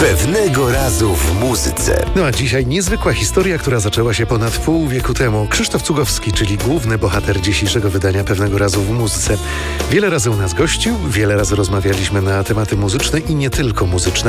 Pewnego razu w muzyce. No a dzisiaj niezwykła historia, która zaczęła się ponad pół wieku temu. Krzysztof Cugowski, czyli główny bohater dzisiejszego wydania Pewnego razu w muzyce. Wiele razy u nas gościł, wiele razy rozmawialiśmy na tematy muzyczne i nie tylko muzyczne.